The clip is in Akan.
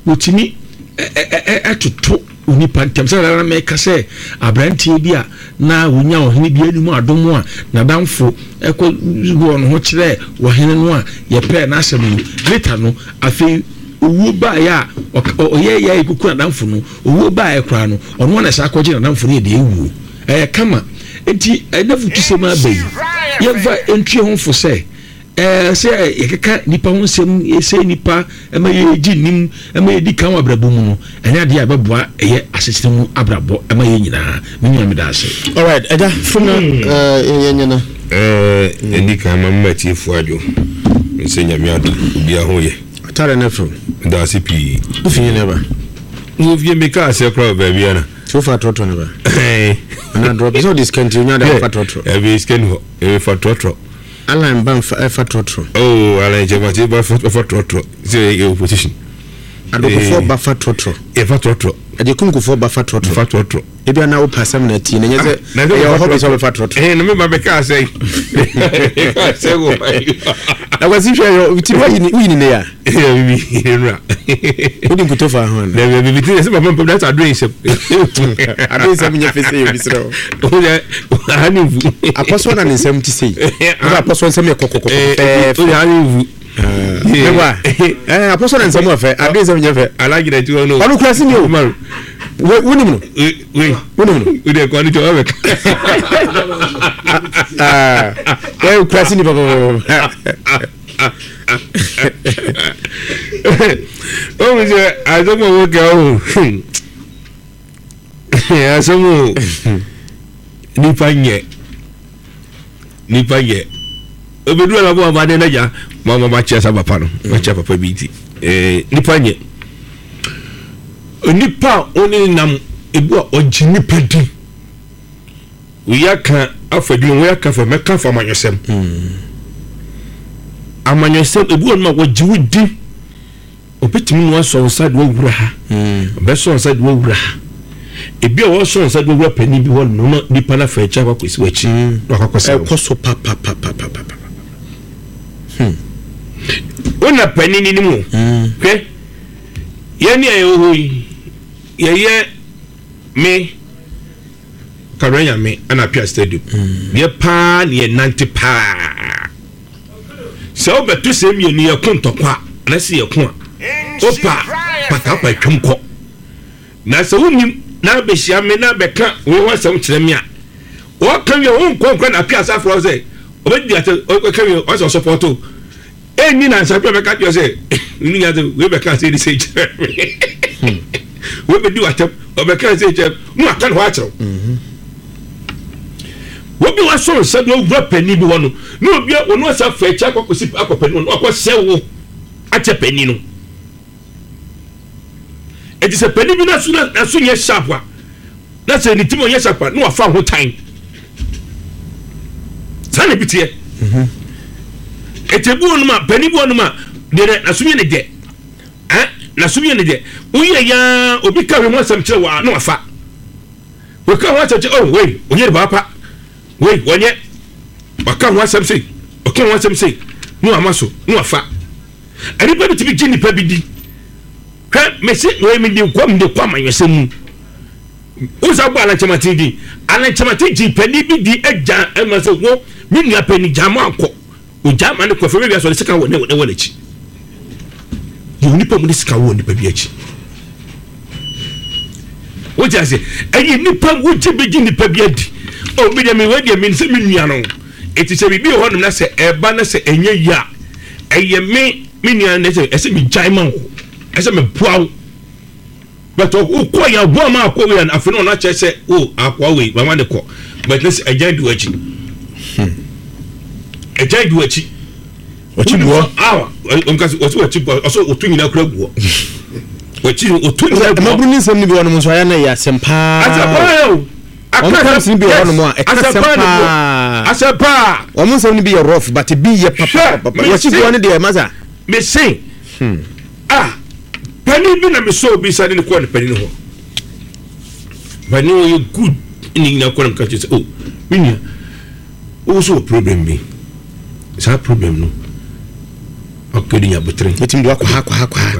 wotimi atoto onipa ntem say na make say abrantie bi a na wonya ohene bi anim adom a na damfo ekọ go no ho kire wohene no a ye pɛ na asem no later no afei owo ba ya oyeye ikuku na damfo no owo ba ya kra no ono na sa akɔgye na damfo no de ewu kama enti enafu tuse ma bayi yeva entwe ho fo say say yekeka nipa ho nsem say nipa ema ye gi nim ema ye di kan abrabo mu no enya de abeboa eye asesemu abrabo ema ye nyina menya me da ase. All right, eja funa yenyana eni kan mamma tifu ajo nsenya mi ado bia ho ye atare na fro da CP ufinye neba uvie meka ase kra ba bia na so fa trotro neba na drop so discount you nya da fa trotro e scan ho e fa trotro Alan ban fa trotro Alan Jemati ba fa trotro say opposition adoko for ba fa trotro e fa trotro ade kunku for ba fa trotro e bia na wo pasam na ti na nya se e ho be so fa trotro no me ba be ka say say go na kwasi hwe yo ti wi ni ne ya bi nra odi nkuto fa ho na bi ti se ba pam that adresse nya fese yo bisro hanivu apostle na nsem ti sei ba apostle nsem ekokoko hanivu mewa apostle na nsem afa adresse nya fe alagire ti ono onu klasi ni o wonimu no we de ko ni to wa klasi ni baba oh je azomo wo ga o azomo nipa nye obedu ala bo amade na ja mama ma chia papa no ma chia papa biti nipa nye nipa oni nam ebu a oji nipa di uyaka afadi wo yaka fa meka fa manyosem amanyosem ebu on ma woji wudi opetimi no aso nsade wo wura ha be so nsade wo wura ha ebi a wo so nsade wo wura pani bi won no nipa na fa cha kwa kwesi wachi no akakosa ekoso pa ona pani ni mu hwe yani ayo hoyi ye me karanya me ana pia stadium ye pa ne nanti pa so betu se mi ni ye kontokwa na se ye ko opa patapa twemko na se unim na be hia me na be ka we wasam kire me a o kan ye won konkwa na pia sa fro se obedi ate o kan ye o so support o eni na sa pia be ka jo se ni nya we be ka se di se we be do atep obeka say che no aka no achiro we be wa so se do wura pani bi wono no obi ono sa fa echa akokosi akopani no akose wo ache pani no e di se pani bi na so nye sharp wa na se ni timo nye sharp no afa ho time sana bitie e te bu ono ma pani bu ono ma de na so nye ne de na sumye ne de uye ya obi ka we mo asam kire wa no afa we ka ho asam oh we onye ba pa we wonye waka ho asam sei oka ho asam sei no amaso no afa ani pa bi gini pa bi di ka me se we mi di kwa manyesem uza ba ala chamati di ala chamati ji pani bi di eja emaso wo mi nua pani jama akọ o jama ne ko fe we bi aso le sika wo ne wona chi nipa mu sika wo nipa bi achi o jase ayi nipa wo jibegi nipa bi adi o bi de me we de me se me nua no eti se bi ho no na se eba na se enye ya eye me nua na se ese mi jaiman wo ese me buawo but o ko ya bo ma ko we na afeno na che se o akwa we mama de ko but na se ejan du achi ejan du achi ochibuo awa onkasi ochibuo oso otunyina kura buo ochi otunyina buo mabru ni nsem ni bi wono mo so aya na ya sempa asapayo akra nsem bi wono mo asapa o mo nsem ni bi rough but bi ye papa ochibuo ni de maza me say pani bi na me so bi sade ne ko ne pani ho pani o ye good ni na ko nka che oh minia o so problem bi sa problem no okedi ya butre metim do akwa